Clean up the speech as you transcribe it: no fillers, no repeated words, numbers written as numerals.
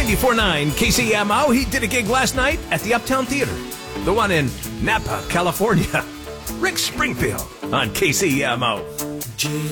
94.9 KCMO. He did a gig last night at the Uptown Theater, the one in Napa, California. Rick Springfield on KCMO.